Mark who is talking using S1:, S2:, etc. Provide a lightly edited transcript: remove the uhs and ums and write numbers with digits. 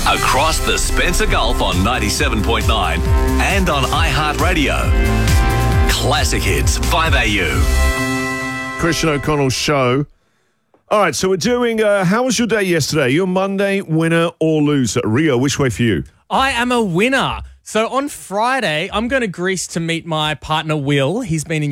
S1: Across the Spencer Gulf on 97.9 and on iHeartRadio. Classic Hits, 5AU.
S2: Christian O'Connell's show. All right, so we're doing, how was your day yesterday? Your Monday, winner or loser? Rio, which way for you?
S3: I am a winner. So on Friday, I'm going to Greece to meet my partner, Will. He's been in